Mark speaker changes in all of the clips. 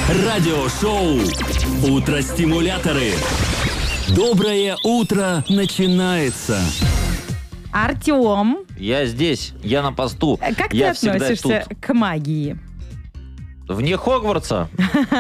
Speaker 1: Радиошоу «Утро-стимуляторы». Доброе утро начинается.
Speaker 2: Артем.
Speaker 3: Я здесь, я на посту.
Speaker 2: Как
Speaker 3: я
Speaker 2: ты относишься к магии?
Speaker 3: Вне Хогвартса?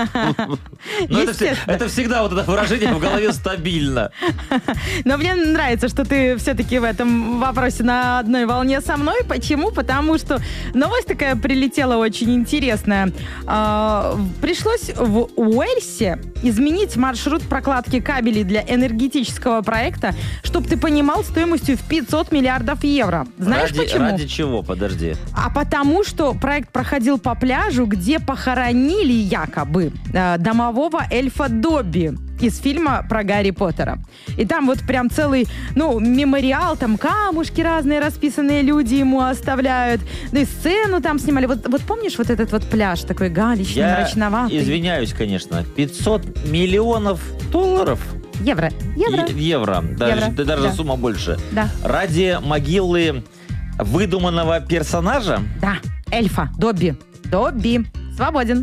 Speaker 3: Ну, это всегда вот это выражение в голове стабильно.
Speaker 2: Но мне нравится, что ты все-таки в этом вопросе на одной волне со мной. Почему? Потому что новость такая прилетела очень интересная. Пришлось в Уэльсе изменить маршрут прокладки кабелей для энергетического проекта, чтобы ты понимал, стоимостью в 500 миллиардов евро. Знаешь почему?
Speaker 3: Ради чего? Подожди.
Speaker 2: А потому что проект проходил по пляжу, где похоронили якобы домового эльфа Добби из фильма про Гарри Поттера. И там вот прям целый, мемориал, там камушки разные расписанные люди ему оставляют. Ну и сцену там снимали. Вот помнишь вот этот вот пляж такой галечный, мрачноватый?
Speaker 3: Я извиняюсь, конечно. 500 миллионов долларов?
Speaker 2: Евро.
Speaker 3: Даже сумма больше.
Speaker 2: Да.
Speaker 3: Ради могилы выдуманного персонажа?
Speaker 2: Да, эльфа, Добби. Добби. Свободен.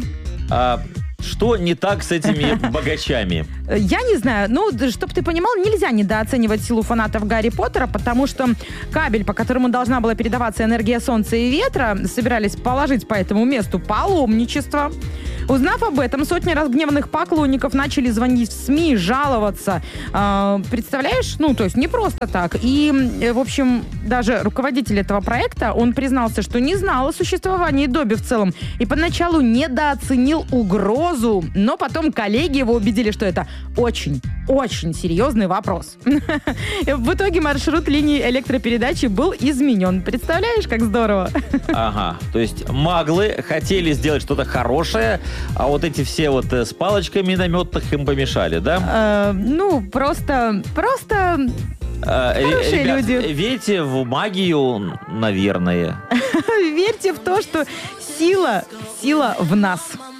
Speaker 3: Что не так с этими богачами?
Speaker 2: Я не знаю. Чтобы ты понимал, нельзя недооценивать силу фанатов Гарри Поттера, потому что кабель, по которому должна была передаваться энергия солнца и ветра, собирались положить по этому месту паломничество. Узнав об этом, сотни разгневанных поклонников начали звонить в СМИ, жаловаться. Представляешь? То есть не просто так. И, в общем, даже руководитель этого проекта, он признался, что не знал о существовании Добби в целом и поначалу недооценил угрозу, но потом коллеги его убедили, что это очень, очень серьезный вопрос. В итоге маршрут линии электропередачи был изменен. Представляешь, как здорово?
Speaker 3: Ага, то есть маглы хотели сделать что-то хорошее, а вот эти все вот с палочками на метлах им помешали, да?
Speaker 2: Просто хорошие
Speaker 3: ребят,
Speaker 2: люди.
Speaker 3: Верьте в магию, наверное.
Speaker 2: Верьте в то, что сила в нас.